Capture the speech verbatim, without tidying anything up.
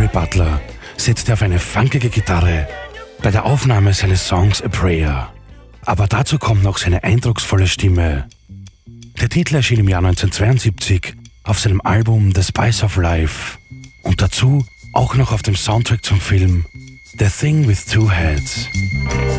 Gary Butler setzte auf eine funkige Gitarre bei der Aufnahme seines Songs A Prayer. Aber dazu kommt noch seine eindrucksvolle Stimme. Der Titel erschien im Jahr neunzehnhundertzweiundsiebzig auf seinem Album The Spice of Life und dazu auch noch auf dem Soundtrack zum Film The Thing with Two Heads.